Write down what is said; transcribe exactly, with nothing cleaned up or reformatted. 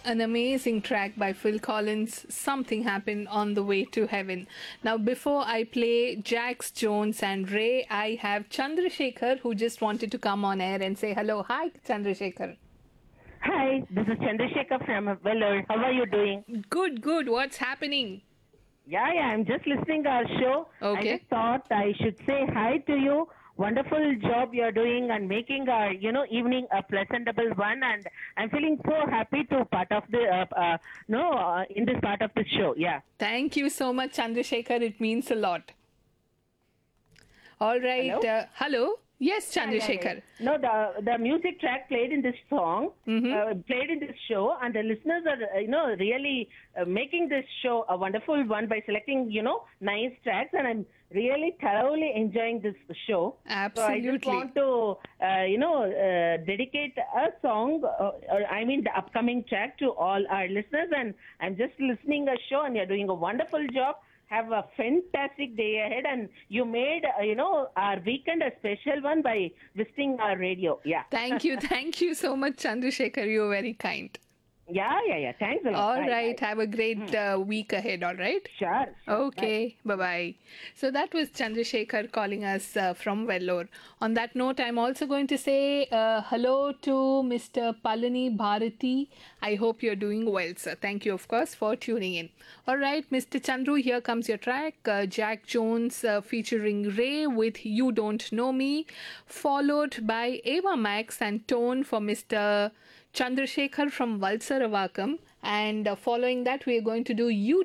An amazing track by Phil Collins, Something Happened on the Way to Heaven. Now, before I play Jax Jones and Ray, I have Chandrasekhar who just wanted to come on air and say hello. Hi, Chandrasekhar. Hi, this is Chandrasekhar from Vellore. How are you doing? Good, good. What's happening? Yeah, yeah, I'm just listening our show. Okay. I just thought I should say hi to you. Wonderful job you're doing and making our, you know, evening a pleasantable one. And I'm feeling so happy to part of the, uh, uh, no, uh, in this part of the show. Yeah. Thank you so much, Chandrasekhar. It means a lot. All right. Hello? Uh, hello. Yes, Yeah, yeah, Chandrasekhar. yeah. No, the the music track played in this song, Mhm. uh, played in this show, and the listeners are, uh, you know, really uh, making this show a wonderful one by selecting, you know, nice tracks, and I'm really thoroughly enjoying this show. So I just Absolutely. want to, uh, you know, uh, dedicate a song, uh, or I mean the upcoming track to all our listeners, and I'm just listening a show, and you're doing a wonderful job. Have a fantastic day ahead, and you made, uh, you know, our weekend a special one by visiting our radio. Yeah. Thank you. Thank you so much, Chandrasekhar. You're very kind. Yeah, yeah, yeah. Thanks a lot. All Bye, right. bye. Have a great uh, week ahead. All right. Sure. sure. Okay, bye bye. So that was Chandrasekhar calling us uh, from Vellore. On that note, I'm also going to say uh, hello to Mister Palani Bharati. I hope you're doing well, sir. Thank you, of course, for tuning in. All right, Mister Chandru, here comes your track. Uh, Jack Jones uh, featuring Ray with You Don't Know Me, followed by Ava Max and Tone for Mister Chandrasekhar from Valsaravakam. And uh, following that, we are going to do You